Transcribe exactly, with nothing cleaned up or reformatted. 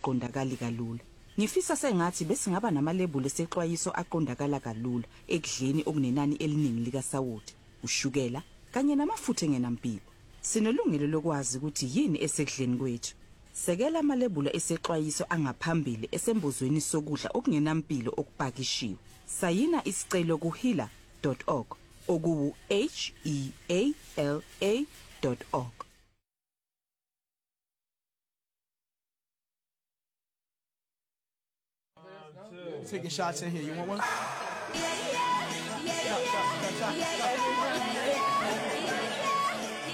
angaqondakali kalula. Ngifisa sengathi bese ngaba namalebuli esexwayiso aqondakala kalula ekudleni okunenani eliningi likasawoti, ushukela kanye namafutha engenampilo. Sinelungelo lokwazi ukuthi yini esekudleni kwethu. Sekela amalebula esexwayiso angaphambili esembozweni sokudla okungenampilo okupakishiwe. Sayina isicelo ku healer dot org okuwu H E A L A dot org. Taking shots in here. You want one? Yeah, yeah, yeah, yeah, yeah, yeah, yeah.